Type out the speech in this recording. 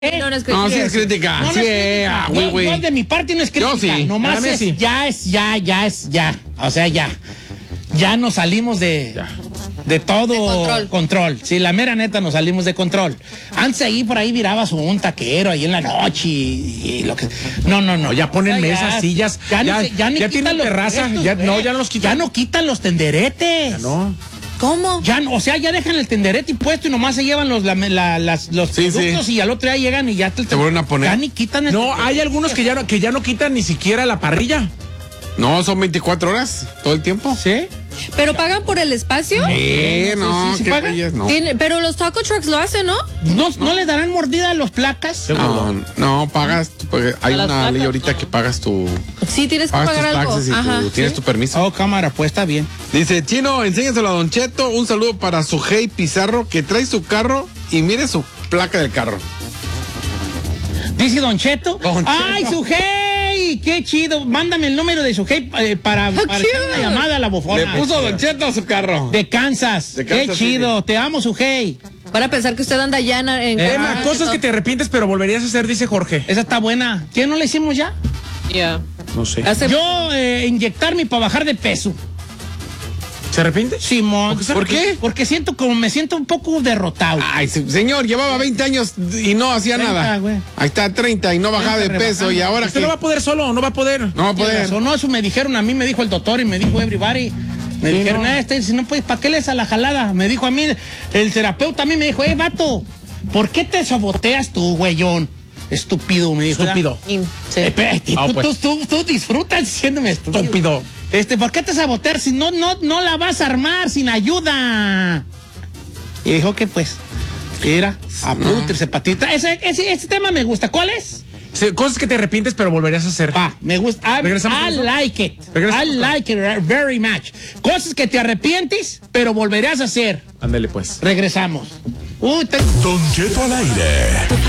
No, no es crítica. No, sí es crítica. No, no Sí, es crítica. güey. No, de mi parte no es crítica. Yo sí. Nomás A mí es, sí. ya. O sea, ya. Ya nos salimos de todo De control. Sí, la mera neta nos salimos de control. Antes ahí por ahí mirabas un taquero ahí en la noche y lo que. No. Ya ponen Ya, mesas, sillas. Ya Ya tienen terraza. Ya no los quitan. Ya no quitan los tenderetes. Ya no. ¿Cómo? Ya, o sea, ya dejan el tenderete puesto y nomás se llevan los Sí, productos sí. y al otro día llegan y ya te vuelven a poner. Ya ni quitan el No, tenderete. hay algunos que ya no quitan ni siquiera la parrilla. No, son 24 horas todo el tiempo. ¿Sí? ¿Pero pagan por el espacio? No, sí, qué pagan. reyes, no. Pero los taco trucks lo hacen, ¿no? ¿No les darán mordida a los placas? No, pagas, porque hay A las una ley placas, ahorita no. que pagas tu, Sí, tienes que pagas pagar tus algo. taxes y Ajá. tú tienes tu permiso. Oh, cámara, pues está bien. Dice, Chino, enséñaselo a Don Cheto, un saludo para Sujei Pizarro, que trae su carro y mire su placa del carro. Dice Don Cheto. Don Cheto. ¡Ay, Sujei! ¡Qué chido! Mándame el número de Sujei para hacer una llamada a la bofona. Le puso Don Cheto a su carro. De Kansas. De Kansas ¡Qué chido! Te amo, Sujei. Para pensar que usted anda allá en Emma, cosas que te arrepientes, pero volverías a hacer, dice Jorge. Esa está buena. ¿Qué no le hicimos ya? Ya. No sé. Yo inyectarme para bajar de peso. ¿Se arrepiente? Simón. ¿Por qué? Porque me siento un poco derrotado. Ay, señor, llevaba 20 años y no hacía 30, nada. güey. Ahí está, 30 y no bajaba de 30 peso. Y ahora Usted que no va a poder solo, no va a poder. no va a poder. O no, eso me dijeron a mí, me dijo el doctor y me dijo everybody. Me dijeron, si no puedes, ¿para qué le das a la jalada? Me dijo a mí, el terapeuta a mí me dijo, vato, ¿por qué te saboteas tú, güeyón? Estúpido, me dijo. Estúpido. Sí. Espérate, Pues. tú disfrutas diciéndome estúpido. Estúpido. ¿Por qué te saboteas si no la vas a armar sin ayuda? Y dijo que pues, mira, apúntese, patita. Ese tema me gusta. ¿Cuál es? Sí, cosas que te arrepientes, pero volverías a hacer. Me gusta. ¿Regresamos I con eso? like it. ¿Regresamos I con like it very much. Cosas que te arrepientes, pero volverás a hacer. Ándale, pues. Regresamos. Don Cheto al aire.